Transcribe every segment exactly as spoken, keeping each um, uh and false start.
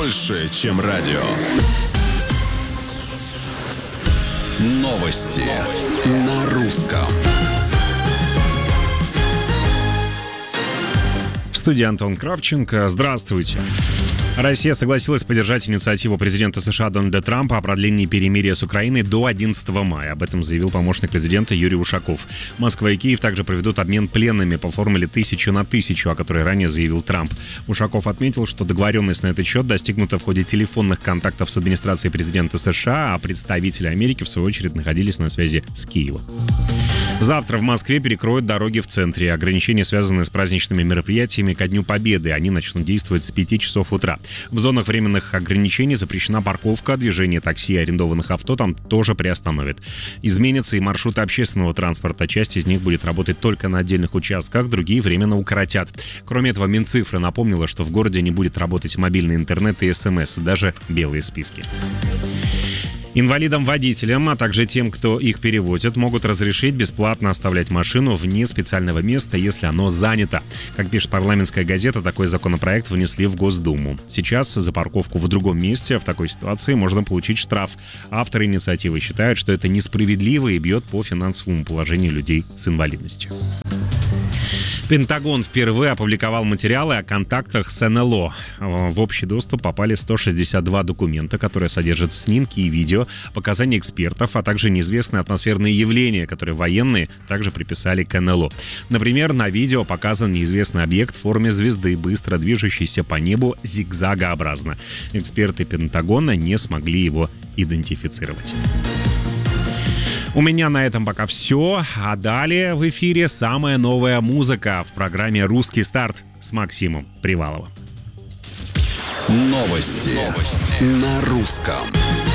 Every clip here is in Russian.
больше, чем радио. Новости, Новости. На русском. В студии Антон Кравченко. Здравствуйте. Россия согласилась поддержать инициативу президента США Дональда Трампа о продлении перемирия с Украиной до одиннадцатого мая. Об этом заявил помощник президента Юрий Ушаков. Москва и Киев также проведут обмен пленными по формуле тысячу на тысячу, о которой ранее заявил Трамп. Ушаков отметил, что договоренность на этот счет достигнута в ходе телефонных контактов с администрацией президента США, а представители Америки, в свою очередь, находились на связи с Киевом. Завтра в Москве перекроют дороги в центре. Ограничения, связанные с праздничными мероприятиями ко Дню Победы. Они начнут действовать с пяти часов утра. В зонах временных ограничений запрещена парковка, движение такси и арендованных авто там тоже приостановят. Изменятся и маршруты общественного транспорта. Часть из них будет работать только на отдельных участках, другие временно укоротят. Кроме этого, Минцифра напомнила, что в городе не будет работать мобильный интернет и СМС, даже белые списки. Инвалидам-водителям, а также тем, кто их перевозит, могут разрешить бесплатно оставлять машину вне специального места, если оно занято. Как пишет парламентская газета, такой законопроект внесли в Госдуму. Сейчас за парковку в другом месте в такой ситуации можно получить штраф. Авторы инициативы считают, что это несправедливо и бьет по финансовому положению людей с инвалидностью. Пентагон впервые опубликовал материалы о контактах с эн эл о. В общий доступ попали сто шестьдесят два документа, которые содержат снимки и видео, показания экспертов, а также неизвестные атмосферные явления, которые военные также приписали к эн эл о. Например, на видео показан неизвестный объект в форме звезды, быстро движущийся по небу зигзагообразно. Эксперты Пентагона не смогли его идентифицировать. У меня на этом пока все, а далее в эфире самая новая музыка в программе «Русский старт» с Максимом Приваловым. Новости, Новости. На русском.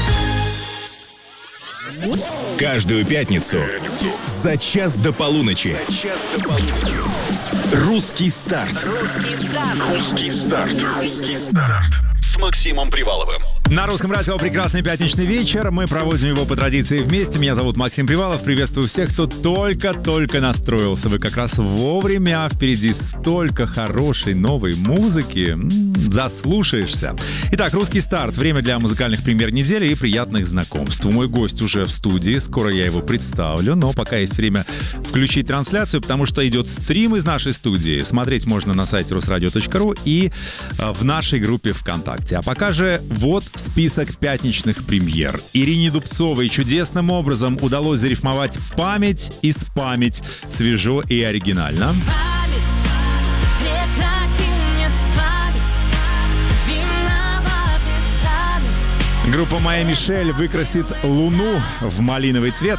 Каждую пятницу за час до полуночи. За час до полуночи. «Русский старт». «Русский старт». «Русский старт». «Русский старт». С Максимом Приваловым. На Русском радио прекрасный пятничный вечер. Мы проводим его по традиции вместе. Меня зовут Максим Привалов. Приветствую всех, кто только-только настроился. Вы как раз вовремя. Впереди столько хорошей новой музыки. М-м, заслушаешься. Итак, «Русский старт». Время для музыкальных премьер недели и приятных знакомств. Мой гость уже в студии. Скоро я его представлю. Но пока есть время включить трансляцию, потому что идет стрим из нашей студии. Смотреть можно на сайте русрадио точка ру и в нашей группе ВКонтакте. А пока же вот список пятничных премьер. Ирине Дубцовой чудесным образом удалось зарифмовать память и спамить. Свежо и оригинально. Группа «Моя Мишель» выкрасит луну в малиновый цвет.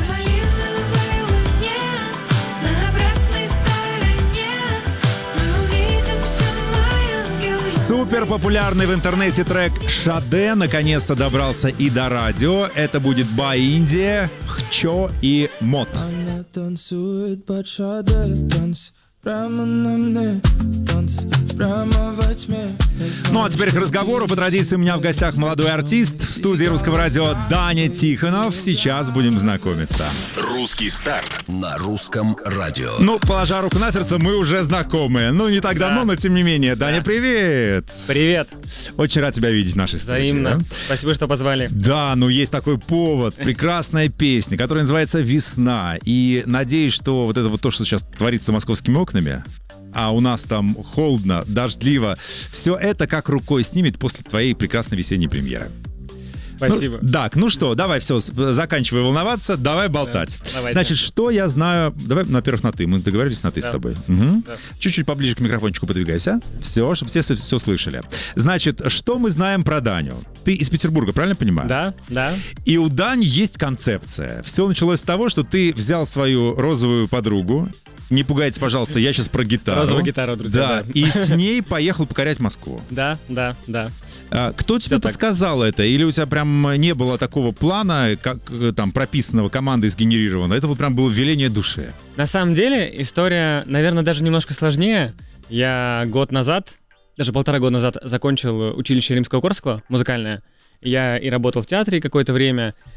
Супер популярный в интернете трек «Шаде» наконец-то добрался и до радио. Это будет «Бай Индия», «Хчо» и «Мот». Она танцует под Шаде, танц прямо на мне, танц прямо во тьме. Ну а теперь к разговору. По традиции у меня в гостях молодой артист в студии Русского радио Даня Тихонов. Сейчас будем знакомиться. «Русский старт» на Русском радио. Ну, положа руку на сердце, мы уже знакомы. Ну, не так давно, да. но тем не менее. Даня, привет! Привет. Очень рад тебя видеть в нашей студии. Взаимно. Спасибо, что позвали. Да, ну есть такой повод. Прекрасная песня, которая называется «Весна». И надеюсь, что вот это вот то, что сейчас творится московскими окнами, а у нас там холодно, дождливо, все это как рукой снимет после твоей прекрасной весенней премьеры. Спасибо. Ну, так, ну что, давай, все, заканчивай волноваться, давай болтать. Да, Значит, что я знаю... Давай, во-первых, на «ты». Мы договорились на «ты» да. с тобой. Угу. Да. Чуть-чуть поближе к микрофончику подвигайся. Все, чтобы все все слышали. Значит, что мы знаем про Даню? Ты из Петербурга, правильно понимаю? Да, да. И у Дани есть концепция. Все началось с того, что ты взял свою розовую подругу. Не пугайтесь, пожалуйста, я сейчас про гитару. Розовая гитара, друзья. Да, Да, и с ней поехал покорять Москву. да, да. да. А, кто тебе Всё так. подсказал это? Или у тебя прям не было такого плана, как там прописанного, командой сгенерировано? Это вот прям было веление души. На самом деле история, наверное, даже немножко сложнее. Я год назад, даже полтора года назад закончил училище Римского-Корсакова музыкальное. Я и работал в театре какое-то время.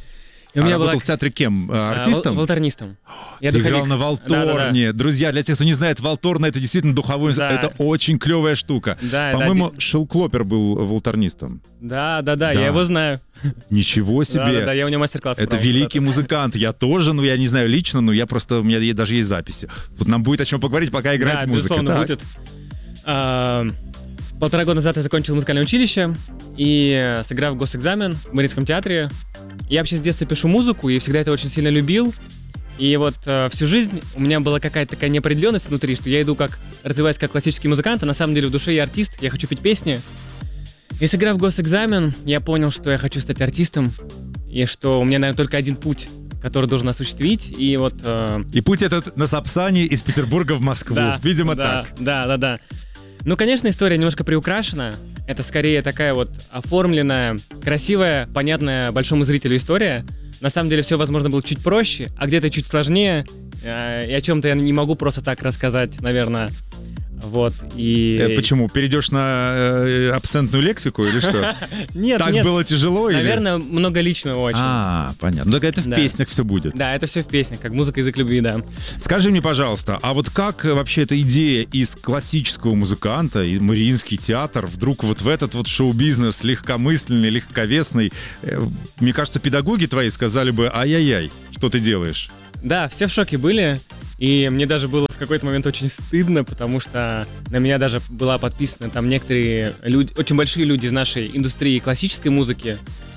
И у а меня работал была... в театре кем? а, Артистом? вол- волторнистом. Я Ты духовик. играл на Да-да-да. валторне. Друзья, для тех, кто не знает, валторна — это действительно духовой... Да. Это очень клевая штука. Да, это По-моему, один- Шил Клопер был волторнистом. Да, да, да, Да. я его знаю. Ничего себе. Да, да, да, я у него мастер-класс. Это брал великий когда-то. музыкант. Я тоже, ну, я не знаю лично, но я просто... У меня е- даже есть записи. Вот нам будет о чем поговорить, пока играет Да, музыка. безусловно, Так. будет. А, Полтора года назад я закончил музыкальное училище, и э, сыграв госэкзамен в Мариинском театре, я вообще с детства пишу музыку, и всегда это очень сильно любил. И вот э, всю жизнь у меня была какая-то такая неопределенность внутри, что я иду как, развиваясь как классический музыкант, а на самом деле в душе я артист, я хочу петь песни. И сыграв госэкзамен, я понял, что я хочу стать артистом, и что у меня, наверное, только один путь, который должен осуществить, и вот... э, И путь этот на Сапсане из Петербурга в Москву. Да, Видимо, да, так. Да, да, да. Ну, конечно, история немножко приукрашена. Это скорее такая вот оформленная, красивая, понятная большому зрителю история. На самом деле все, возможно, было чуть проще, а где-то чуть сложнее. Э, И о чем-то я не могу просто так рассказать, наверное. Вот, и... Э, Почему? Перейдешь на э, абсентную лексику или что? Нет, Так нет. было тяжело? или- Наверное, много личного очень. А, понятно. Так это в Да. песнях все будет. Да, это все в песнях, как музыка, язык любви, да. Скажи мне, пожалуйста, а вот как вообще эта идея из классического музыканта, и Мариинский театр, вдруг вот в этот вот шоу-бизнес легкомысленный, легковесный, э, мне кажется, педагоги твои сказали бы: ай-яй-яй, что ты делаешь? Да, все в шоке были, и мне даже было в какой-то момент очень стыдно, потому что на меня даже была подписана там некоторые люди, очень большие люди из нашей индустрии классической музыки,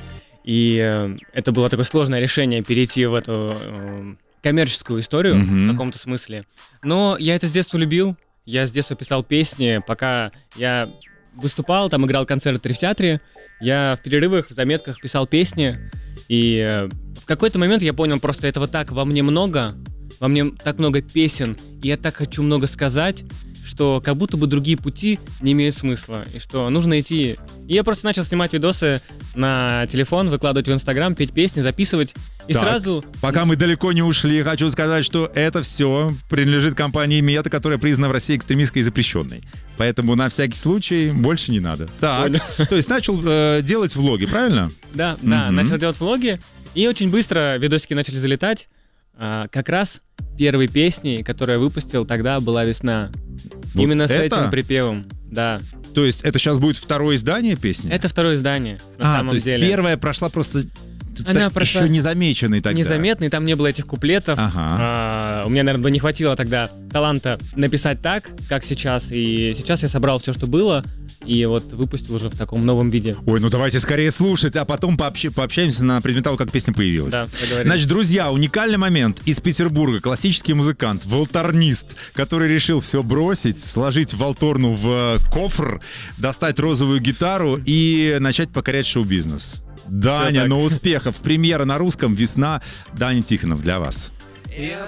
и э, это было такое сложное решение перейти в эту э, коммерческую историю Мгм. в каком-то смысле. Но я это с детства любил, я с детства писал песни, пока я выступал, там играл концерты в театре, я в перерывах, в заметках писал песни, и э, в какой-то момент я понял, просто этого так во мне много, во мне так много песен, и я так хочу много сказать, что как будто бы другие пути не имеют смысла, и что нужно идти. И я просто начал снимать видосы на телефон, выкладывать в Инстаграм, петь песни, записывать, и Так. сразу... Пока мы далеко не ушли, хочу сказать, что это все принадлежит компании Мета, которая признана в России экстремистской и запрещенной. Поэтому на всякий случай больше не надо. Так, Понял. то есть начал э, делать влоги, правильно? Да, да, Мгм. начал делать влоги, и очень быстро видосики начали залетать. А, как раз первой песней, которую я выпустил тогда, была «Весна». Вот Именно с это? этим припевом, да. То есть это сейчас будет второе издание песни? Это второе издание, на а, самом то есть деле. первая прошла просто Она так прошла еще незамеченной тогда. Незаметный, там не было этих куплетов. Ага. А, у меня, наверное, бы не хватило тогда таланта написать так, как сейчас. И сейчас я собрал все, что было, и вот выпустил уже в таком новом виде. Ой, ну давайте скорее слушать, а потом пообщ- пообщаемся на предмет того, как песня появилась. Да, договорились. Значит, друзья, уникальный момент. Из Петербурга классический музыкант, волторнист, который решил все бросить, сложить волторну в э, кофр, достать розовую гитару и начать покорять шоу-бизнес. Даня, так. но успехов. Премьера на русском «Весна». Даня Тихонов для вас.